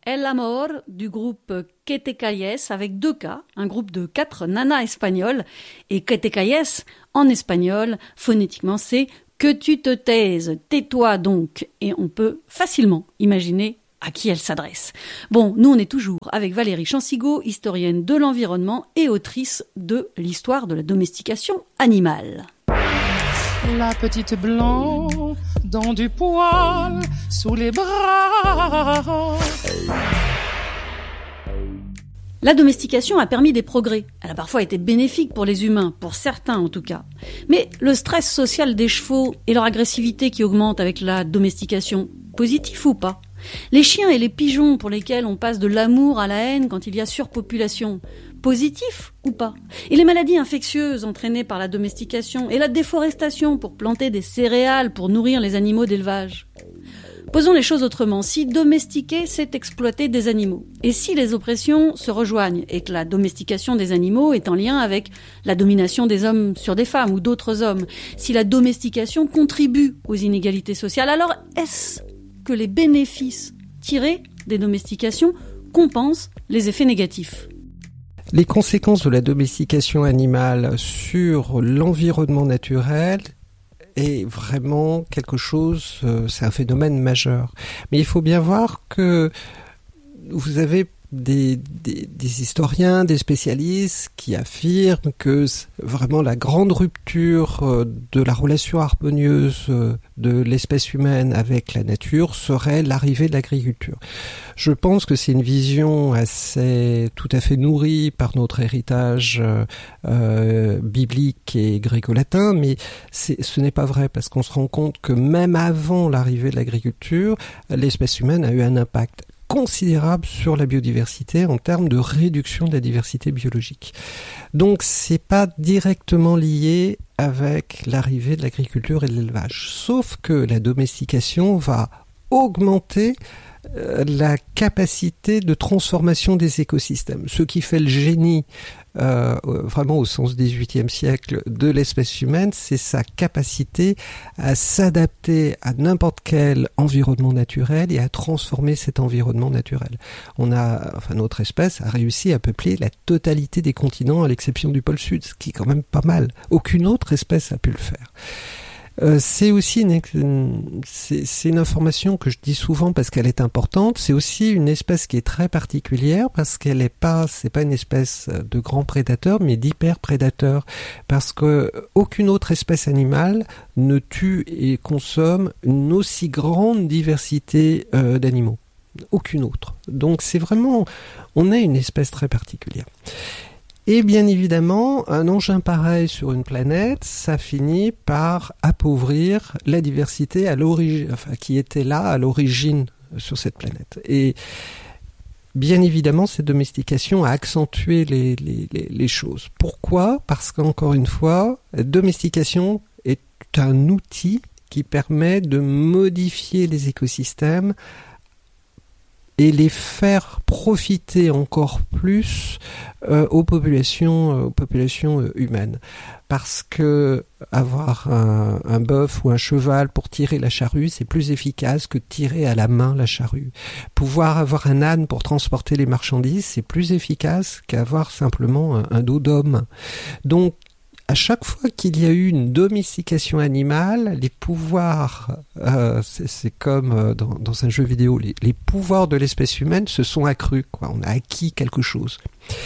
El Amor du groupe Que te calles avec 2 K, un groupe de 4 nanas espagnoles. Et Que te calles, en espagnol, phonétiquement, c'est que tu te taises, tais-toi donc. Et on peut facilement imaginer à qui elle s'adresse. Bon, nous on est toujours avec Valérie Chansigo, historienne de l'environnement et autrice de l'histoire de la domestication animale. La petite blanc dans du poil sous les bras. La domestication a permis des progrès. Elle a parfois été bénéfique pour les humains, pour certains en tout cas. Mais le stress social des chevaux et leur agressivité qui augmente avec la domestication, positif ou pas ? Les chiens et les pigeons pour lesquels on passe de l'amour à la haine quand il y a surpopulation, positif ou pas ? Et les maladies infectieuses entraînées par la domestication et la déforestation pour planter des céréales pour nourrir les animaux d'élevage. Posons les choses autrement. Si domestiquer, c'est exploiter des animaux. Et si les oppressions se rejoignent et que la domestication des animaux est en lien avec la domination des hommes sur des femmes ou d'autres hommes, si la domestication contribue aux inégalités sociales, alors est-ce que les bénéfices tirés des domestications compensent les effets négatifs ? Les conséquences de la domestication animale sur l'environnement naturel est vraiment quelque chose, c'est un phénomène majeur. Mais il faut bien voir que vous avez des historiens, des spécialistes qui affirment que vraiment la grande rupture de la relation harmonieuse de l'espèce humaine avec la nature serait l'arrivée de l'agriculture. Je pense que c'est une vision tout à fait nourrie par notre héritage biblique et gréco-latin, mais ce n'est pas vrai parce qu'on se rend compte que même avant l'arrivée de l'agriculture, l'espèce humaine a eu un impact considérable sur la biodiversité en termes de réduction de la diversité biologique. Donc c'est pas directement lié avec l'arrivée de l'agriculture et de l'élevage, sauf que la domestication va augmenter la capacité de transformation des écosystèmes. Ce qui fait le génie, vraiment au sens XVIIIe siècle, de l'espèce humaine, c'est sa capacité à s'adapter à n'importe quel environnement naturel et à transformer cet environnement naturel. Notre espèce a réussi à peupler la totalité des continents à l'exception du pôle Sud, ce qui est quand même pas mal. Aucune autre espèce a pu le faire. C'est aussi c'est une information que je dis souvent parce qu'elle est importante. C'est aussi une espèce qui est très particulière parce c'est pas une espèce de grand prédateur, mais d'hyper-prédateur. Parce que aucune autre espèce animale ne tue et consomme une aussi grande diversité d'animaux. Aucune autre. Donc on est une espèce très particulière. Et bien évidemment, un engin pareil sur une planète, ça finit par appauvrir la diversité qui était là à l'origine sur cette planète. Et bien évidemment, cette domestication a accentué les choses. Pourquoi ? Parce qu'encore une fois, la domestication est un outil qui permet de modifier les écosystèmes et les faire profiter encore plus aux populations humaines. Parce que avoir un bœuf ou un cheval pour tirer la charrue, c'est plus efficace que de tirer à la main la charrue. Pouvoir avoir un âne pour transporter les marchandises, c'est plus efficace qu'avoir simplement un dos d'homme. Donc, à chaque fois qu'il y a eu une domestication animale, les pouvoirs, c'est comme dans un jeu vidéo, les pouvoirs de l'espèce humaine se sont accrus, quoi. On a acquis quelque chose.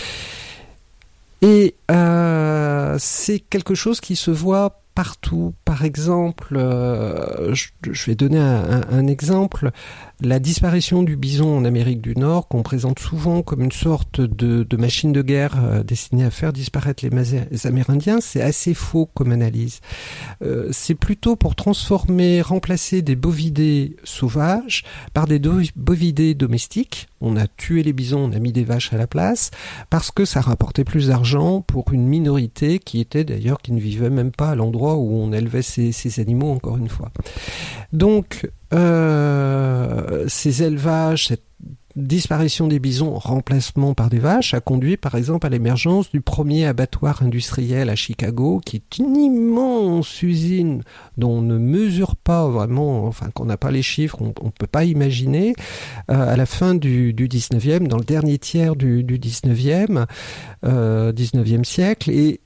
Et c'est quelque chose qui se voit partout. Par exemple, je vais donner un exemple. La disparition du bison en Amérique du Nord, qu'on présente souvent comme une sorte de machine de guerre destinée à faire disparaître les Amérindiens, c'est assez faux comme analyse. C'est plutôt pour remplacer des bovidés sauvages par des bovidés domestiques. On a tué les bisons, on a mis des vaches à la place, parce que ça rapportait plus d'argent pour une minorité qui ne vivait même pas à l'endroit où on élevait ces animaux, encore une fois. Donc, ces élevages, cette disparition des bisons, remplacement par des vaches, a conduit par exemple à l'émergence du premier abattoir industriel à Chicago, qui est une immense usine dont on ne mesure pas vraiment, enfin qu'on n'a pas les chiffres, on ne peut pas imaginer, à la fin du 19e, dans le dernier tiers du 19e siècle, et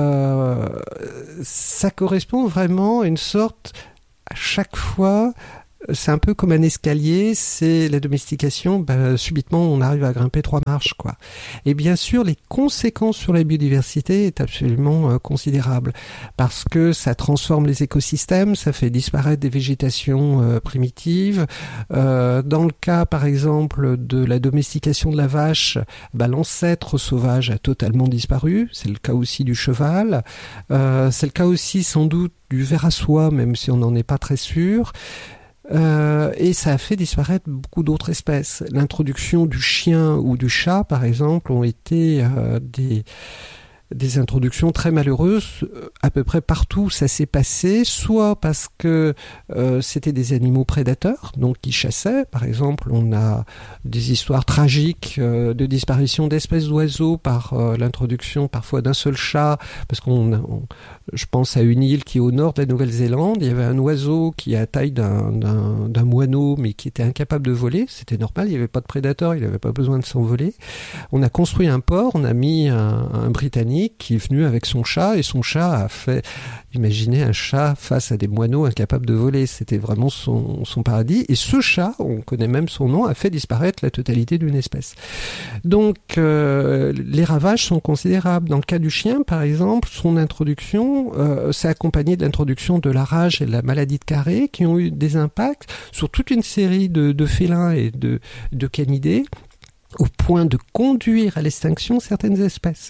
ça correspond vraiment à une sorte, à chaque fois, c'est un peu comme un escalier, c'est la domestication, subitement on arrive à grimper 3 marches, quoi. Et bien sûr, les conséquences sur la biodiversité est absolument considérable, parce que ça transforme les écosystèmes, ça fait disparaître des végétations primitives. Dans le cas, par exemple, de la domestication de la vache, l'ancêtre sauvage a totalement disparu, c'est le cas aussi du cheval, c'est le cas aussi sans doute du ver à soie, même si on n'en est pas très sûr. Et ça a fait disparaître beaucoup d'autres espèces. L'introduction du chien ou du chat, par exemple, ont été des introductions très malheureuses à peu près partout où ça s'est passé, soit parce que c'était des animaux prédateurs, donc qui chassaient. Par exemple, on a des histoires tragiques de disparition d'espèces d'oiseaux par l'introduction parfois d'un seul chat, parce je pense à une île qui est au nord de la Nouvelle-Zélande, il y avait un oiseau qui a la taille d'un moineau, mais qui était incapable de voler. C'était normal, il n'y avait pas de prédateurs, il n'avait pas besoin de s'envoler. On a construit un port, on a mis un Britannique qui est venu avec son chat, et son chat a fait, imaginez un chat face à des moineaux incapables de voler, c'était vraiment son paradis, et ce chat, on connaît même son nom, a fait disparaître la totalité d'une espèce. Donc les ravages sont considérables. Dans le cas du chien, par exemple, son introduction s'est accompagnée de l'introduction de la rage et de la maladie de Carré, qui ont eu des impacts sur toute une série de félins et de canidés, au point de conduire à l'extinction certaines espèces.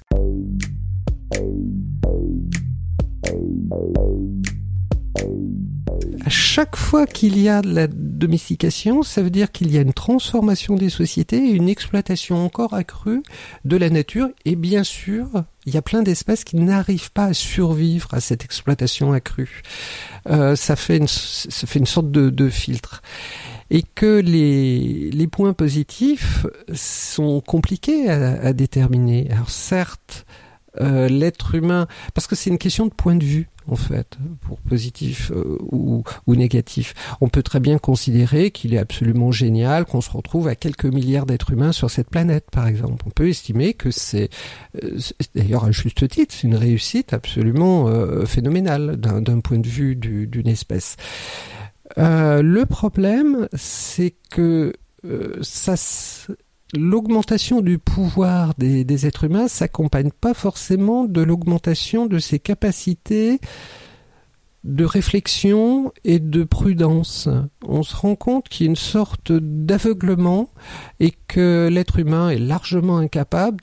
À chaque fois qu'il y a de la domestication, ça veut dire qu'il y a une transformation des sociétés et une exploitation encore accrue de la nature. Et bien sûr, il y a plein d'espèces qui n'arrivent pas à survivre à cette exploitation accrue. Ça fait une sorte de filtre. Et que les points positifs sont compliqués à déterminer. Alors certes, l'être humain, parce que c'est une question de point de vue en fait, pour positif ou négatif. On peut très bien considérer qu'il est absolument génial qu'on se retrouve à quelques milliards d'êtres humains sur cette planète, par exemple. On peut estimer que c'est d'ailleurs à juste titre, c'est une réussite absolument phénoménale d'un point de vue d'une espèce. Le problème, c'est que l'augmentation du pouvoir des êtres humains s'accompagne pas forcément de l'augmentation de ses capacités de réflexion et de prudence. On se rend compte qu'il y a une sorte d'aveuglement et que l'être humain est largement incapable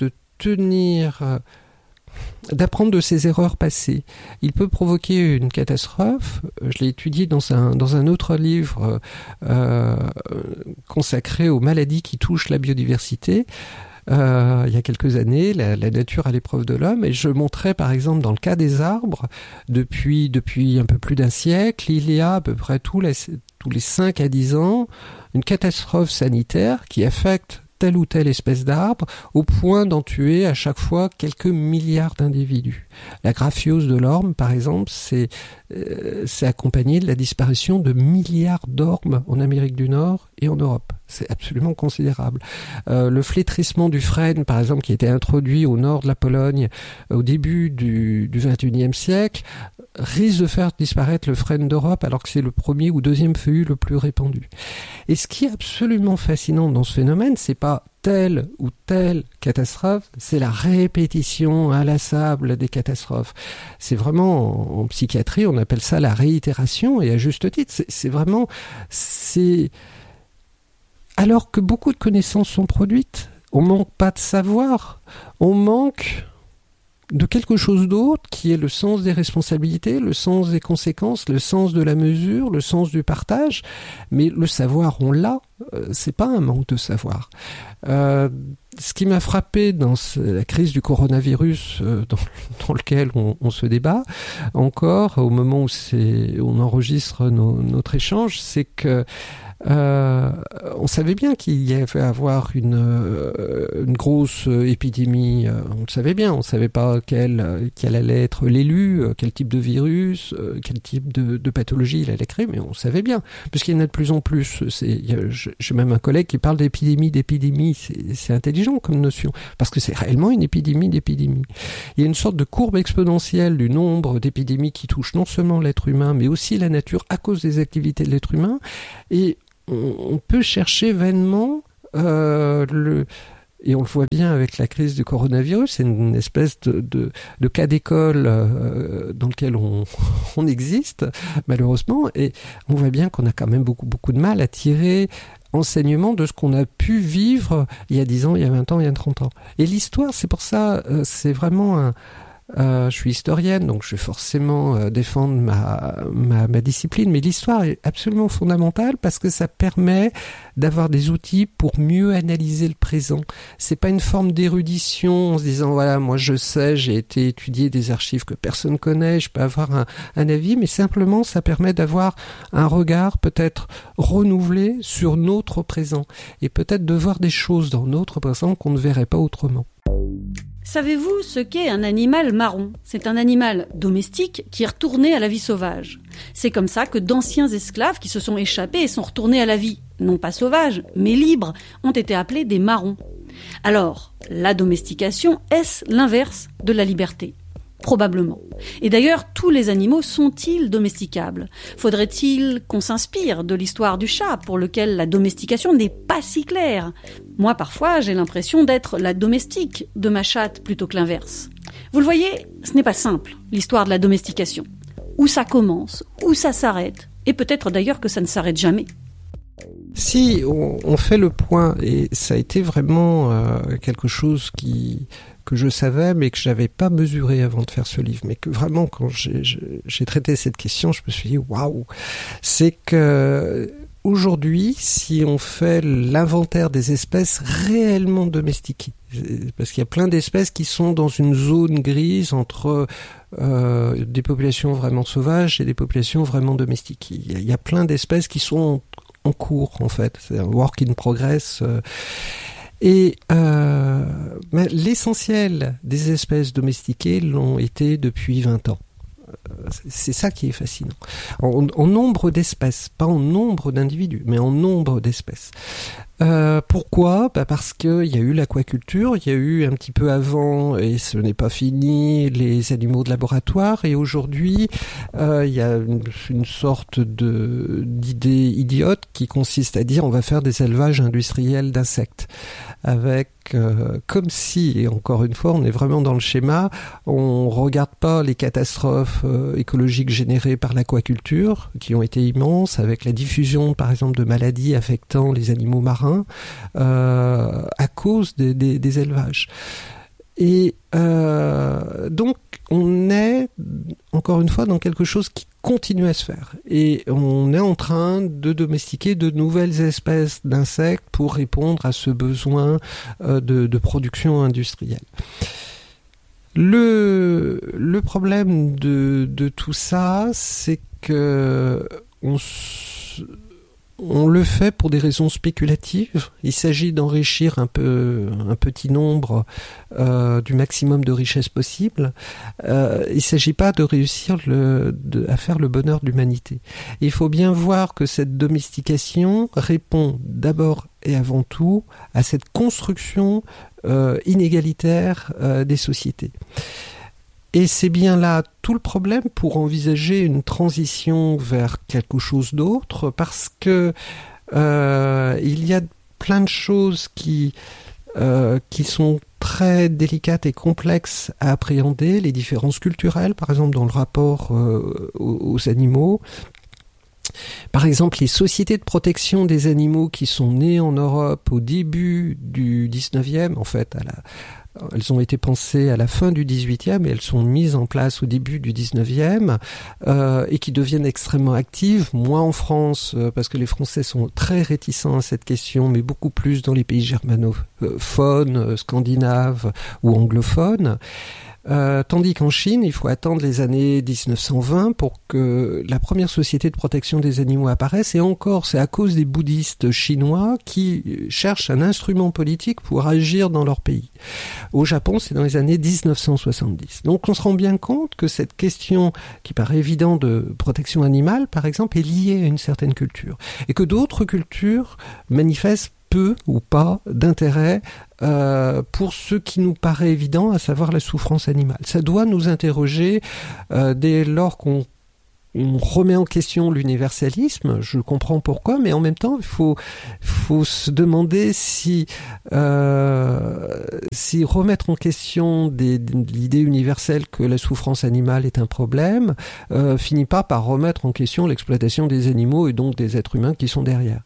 d'apprendre de ses erreurs passées. Il peut provoquer une catastrophe. Je l'ai étudié dans un autre livre consacré aux maladies qui touchent la biodiversité. Il y a quelques années, la nature à l'épreuve de l'homme, et je montrais par exemple dans le cas des arbres, depuis un peu plus d'un siècle, il y a à peu près tous les 5 à 10 ans une catastrophe sanitaire qui affecte telle ou telle espèce d'arbre, au point d'en tuer à chaque fois quelques milliards d'individus. La graphiose de l'orme, par exemple, c'est accompagné de la disparition de milliards d'ormes en Amérique du Nord et en Europe. C'est absolument considérable. Le flétrissement du frêne, par exemple, qui a été introduit au nord de la Pologne au début du XXIe siècle, risque de faire disparaître le frêne d'Europe alors que c'est le premier ou deuxième feuillu le plus répandu. Et ce qui est absolument fascinant dans ce phénomène, c'est pas telle ou telle catastrophe, c'est la répétition inlassable des catastrophes. C'est vraiment, en psychiatrie, on appelle ça la réitération, et à juste titre, alors que beaucoup de connaissances sont produites, on manque pas de savoir, on manque de quelque chose d'autre qui est le sens des responsabilités, le sens des conséquences, le sens de la mesure, le sens du partage. Mais le savoir, on l'a. C'est pas un manque de savoir. Ce qui m'a frappé dans la crise du coronavirus dans lequel on se débat encore au moment où on enregistre notre échange, c'est que on savait bien qu'il y avait à avoir une grosse épidémie. On le savait bien. On savait pas quel allait être l'élu, quel type de virus, quel type de pathologie il allait créer, mais on savait bien, puisqu'il y en a de plus en plus. J'ai même un collègue qui parle d'épidémie. C'est intelligent comme notion, parce que c'est réellement une épidémie d'épidémie. Il y a une sorte de courbe exponentielle du nombre d'épidémies qui touchent non seulement l'être humain, mais aussi la nature à cause des activités de l'être humain. Et on peut chercher vainement et on le voit bien avec la crise du coronavirus, c'est une espèce de cas d'école dans lequel on existe, malheureusement, et on voit bien qu'on a quand même beaucoup de mal à tirer enseignement de ce qu'on a pu vivre il y a 10 ans, il y a 20 ans, il y a 30 ans. Et l'histoire, c'est pour ça, c'est vraiment je suis historienne, donc je vais forcément défendre ma discipline, mais l'histoire est absolument fondamentale parce que ça permet d'avoir des outils pour mieux analyser le présent. C'est pas une forme d'érudition en se disant voilà, moi je sais, j'ai été étudier des archives que personne connaît, je peux avoir un avis, mais simplement ça permet d'avoir un regard peut-être renouvelé sur notre présent et peut-être de voir des choses dans notre présent qu'on ne verrait pas autrement. Savez-vous ce qu'est un animal marron ? C'est un animal domestique qui est retourné à la vie sauvage. C'est comme ça que d'anciens esclaves qui se sont échappés et sont retournés à la vie, non pas sauvage, mais libre, ont été appelés des marrons. Alors, la domestication, est-ce l'inverse de la liberté ? Probablement. Et d'ailleurs, tous les animaux sont-ils domesticables ? Faudrait-il qu'on s'inspire de l'histoire du chat, pour lequel la domestication n'est pas si claire ? Moi, parfois, j'ai l'impression d'être la domestique de ma chatte plutôt que l'inverse. Vous le voyez, ce n'est pas simple, l'histoire de la domestication. Où ça commence, où ça s'arrête, et peut-être d'ailleurs que ça ne s'arrête jamais. Si on fait le point, et ça a été vraiment quelque chose que je savais mais que j'avais pas mesuré avant de faire ce livre, mais que vraiment quand j'ai traité cette question, je me suis dit waouh, c'est que aujourd'hui, si on fait l'inventaire des espèces réellement domestiquées, parce qu'il y a plein d'espèces qui sont dans une zone grise entre des populations vraiment sauvages et des populations vraiment domestiques. Il y a plein d'espèces qui sont en cours, en fait. C'est un work in progress. Mais l'essentiel des espèces domestiquées l'ont été depuis 20 ans. C'est ça qui est fascinant. En nombre d'espèces, pas en nombre d'individus, mais en nombre d'espèces. Pourquoi ? Parce qu'il y a eu l'aquaculture, il y a eu un petit peu avant, et ce n'est pas fini, les animaux de laboratoire, et aujourd'hui, il y a une sorte d'idée idiote qui consiste à dire on va faire des élevages industriels d'insectes, avec comme si, et encore une fois, on est vraiment dans le schéma, on regarde pas les catastrophes écologiques générées par l'aquaculture, qui ont été immenses, avec la diffusion, par exemple, de maladies affectant les animaux marins, à cause des élevages. Et donc, on est, encore une fois, dans quelque chose qui continue à se faire. Et on est en train de domestiquer de nouvelles espèces d'insectes pour répondre à ce besoin de production industrielle. Le problème de tout ça, c'est que on le fait pour des raisons spéculatives. Il s'agit d'enrichir un petit nombre du maximum de richesses possible. Il ne s'agit pas de réussir à faire le bonheur de l'humanité. Il faut bien voir que cette domestication répond d'abord et avant tout à cette construction inégalitaire des sociétés. Et c'est bien là tout le problème pour envisager une transition vers quelque chose d'autre, parce que il y a plein de choses qui sont très délicates et complexes à appréhender, les différences culturelles, par exemple dans le rapport aux animaux. Par exemple, les sociétés de protection des animaux qui sont nées en Europe au début du 19e, en fait, elles ont été pensées à la fin du 18e et elles sont mises en place au début du 19e et qui deviennent extrêmement actives, moins en France parce que les Français sont très réticents à cette question, mais beaucoup plus dans les pays germanophones, scandinaves ou anglophones. Tandis qu'en Chine, il faut attendre les années 1920 pour que la première société de protection des animaux apparaisse. Et encore, c'est à cause des bouddhistes chinois qui cherchent un instrument politique pour agir dans leur pays. Au Japon, c'est dans les années 1970. Donc on se rend bien compte que cette question, qui paraît évidente de protection animale, par exemple, est liée à une certaine culture. Et que d'autres cultures manifestent peu ou pas d'intérêt pour ce qui nous paraît évident, à savoir la souffrance animale. Ça doit nous interroger dès lors qu'on remet en question l'universalisme. Je comprends pourquoi, mais en même temps, il faut se demander si remettre en question l'idée universelle que la souffrance animale est un problème finit pas par remettre en question l'exploitation des animaux et donc des êtres humains qui sont derrière.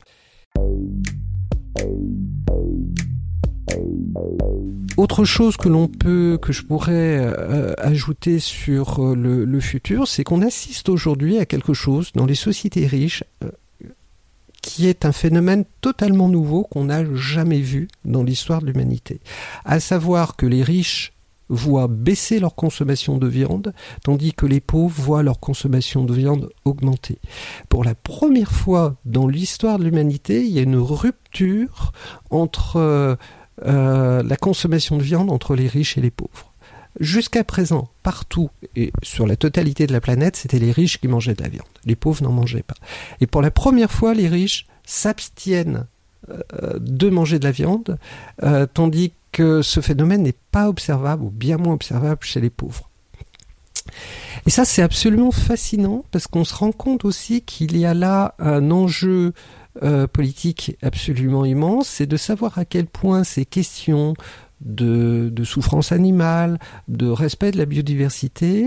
Autre chose que je pourrais ajouter sur le futur, c'est qu'on assiste aujourd'hui à quelque chose dans les sociétés riches qui est un phénomène totalement nouveau qu'on n'a jamais vu dans l'histoire de l'humanité. À savoir que les riches voient baisser leur consommation de viande, tandis que les pauvres voient leur consommation de viande augmenter. Pour la première fois dans l'histoire de l'humanité, il y a une rupture entre la consommation de viande entre les riches et les pauvres. Jusqu'à présent, partout et sur la totalité de la planète, c'était les riches qui mangeaient de la viande. Les pauvres n'en mangeaient pas. Et pour la première fois, les riches s'abstiennent de manger de la viande, tandis que ce phénomène n'est pas observable, ou bien moins observable chez les pauvres. Et ça, c'est absolument fascinant, parce qu'on se rend compte aussi qu'il y a là un enjeu politique absolument immense, c'est de savoir à quel point ces questions de souffrance animale, de respect de la biodiversité,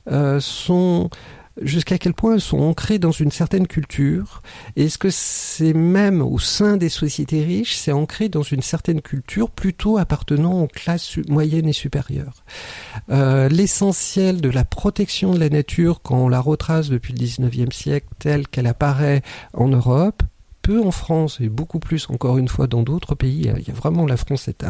jusqu'à quel point elles sont ancrées dans une certaine culture. Et est-ce que c'est même au sein des sociétés riches, c'est ancré dans une certaine culture plutôt appartenant aux classes moyennes et supérieures. L'essentiel de la protection de la nature, quand on la retrace depuis le 19e siècle telle qu'elle apparaît en Europe, peu en France et beaucoup plus encore une fois dans d'autres pays. Il y a vraiment, la France est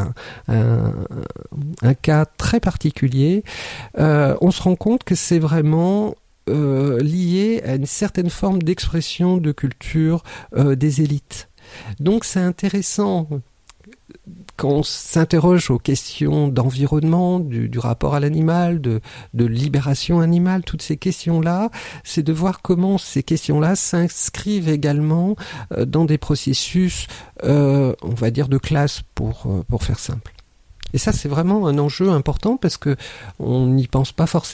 un cas très particulier. On se rend compte que c'est vraiment lié à une certaine forme d'expression de culture des élites. Donc c'est intéressant quand on s'interroge aux questions d'environnement, du rapport à l'animal, de libération animale, toutes ces questions-là, c'est de voir comment ces questions-là s'inscrivent également dans des processus, on va dire, de classe, pour faire simple. Et ça, c'est vraiment un enjeu important parce que on n'y pense pas forcément.